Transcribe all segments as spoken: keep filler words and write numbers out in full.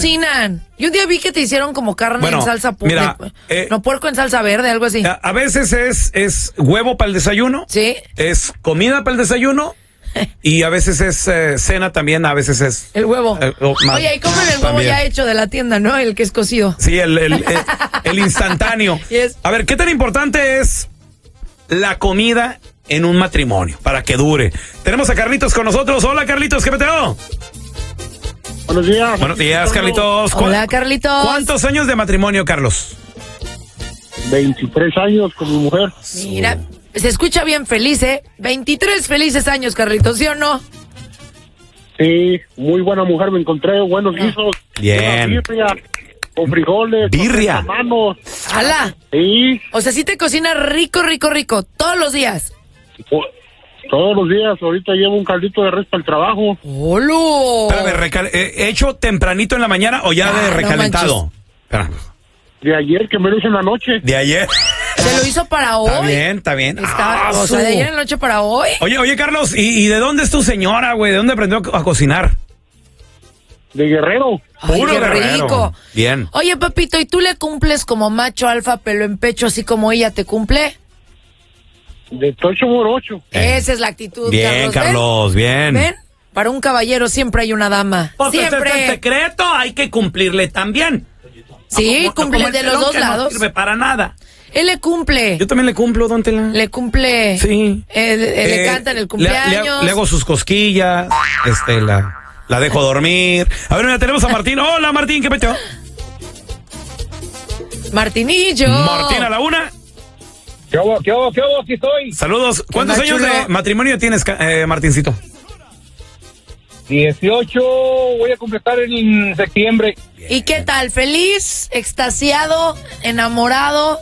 cocinan? Yo un día vi que te hicieron como carne bueno, en salsa pura. Eh, no, puerco en salsa verde, algo así. A, a veces es, es huevo para el desayuno. Sí. Es comida para el desayuno. Y a veces es eh, cena también, a veces es... El huevo. Eh, oh, Oye, y comen el huevo también. Ya hecho de la tienda, ¿no? El que es cocido. Sí, el, el, el, el instantáneo. Yes. A ver, ¿qué tan importante es la comida en un matrimonio para que dure? Tenemos a Carlitos con nosotros. Hola, Carlitos, ¿qué peteo? Buenos días. Buenos días, Carlitos. Hola, Carlitos. ¿Cuántos años de matrimonio, Carlos? veintitrés años con mi mujer. Mira, se escucha bien feliz, ¿eh? veintitrés felices años, Carlitos, ¿sí o no? Sí, muy buena mujer, me encontré, buenos guisos. Bien. Birria, con frijoles. Birria. Con manos. ¡Hala! Sí. O sea, sí te cocina rico, rico, rico, todos los días. Todos los días, ahorita llevo un caldito de res para el trabajo. ¡Holo! Espérame, recal- eh, ¿hecho tempranito en la mañana o ya Ah, de no recalentado? Espérame. De ayer que me lo hice en la noche. De ayer. ¿Se lo hizo para hoy? Está bien, está bien. Está, Ah, o sea, su- de ayer en la noche para hoy. Oye, oye, Carlos, ¿y, y de dónde es tu señora, güey? ¿De dónde aprendió a cocinar? De Guerrero. Ay, Puro qué Guerrero. rico. Bien. Oye, papito, ¿y tú le cumples como macho alfa, pelo en pecho, así como ella te cumple? De tocho morocho. Eh. Esa es la actitud, Bien, Carlos. Carlos, bien. ¿Ven? ¿Ven? Para un caballero siempre hay una dama. Siempre. secreto, hay que cumplirle también. Sí, cumple de los dos lados. No sirve para nada. Él le cumple. Yo también le cumplo, don Tela. Le cumple. Sí. Eh, le, le Eh, canta en el Le, cumpleaños. le- le hago sus cosquillas, este, la, la dejo dormir. A ver, mira, tenemos a Martín. Hola, Martín, ¿qué peteo? Martinillo. Martín a la una. ¿Qué hago, qué hago, qué hago? Aquí estoy. Saludos. ¿Cuántos onda, años chulo? de matrimonio tienes, ca- eh, Martincito? dieciocho, voy a completar en septiembre. ¿Y qué tal? ¿Feliz? ¿Extasiado? ¿Enamorado?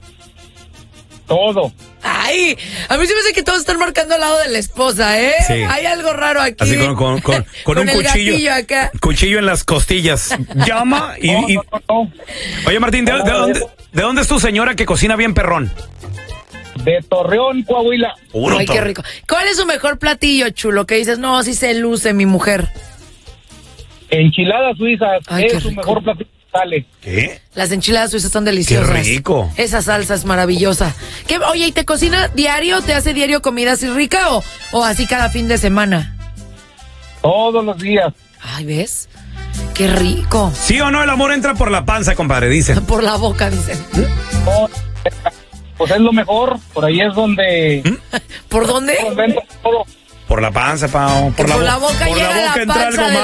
Todo. Ay, a mí se me hace que todos están marcando al lado de la esposa, ¿eh? Sí. Hay algo raro aquí. Así con, con, con, con un el cuchillo. gatillo acá. Cuchillo en las costillas. Llama y. y- No, no, no. Oye, Martín, ¿de, de dónde, ¿de dónde es tu señora que cocina bien perrón? De Torreón, Coahuila. Puro Ay, to- qué rico. ¿Cuál es su mejor platillo, chulo? Que dices, no, sí se luce mi mujer. Enchiladas suizas. Ay, qué es su rico. mejor platillo. Sale. ¿Qué? Las enchiladas suizas son deliciosas. Qué rico. Esa salsa es maravillosa. ¿Qué, oye, ¿y te cocina diario? ¿Te hace diario comida así rica o, o así cada fin de semana? Todos los días. Ay, ¿ves? Qué rico. ¿Sí o no el amor entra por la panza, compadre? Dicen. Por la boca, dicen. No, pues es lo mejor. Por ahí es donde. ¿Por dónde? Invento todo. Por la panza, Pao. Por, Por bo- la boca por llega la entra panza algo de más.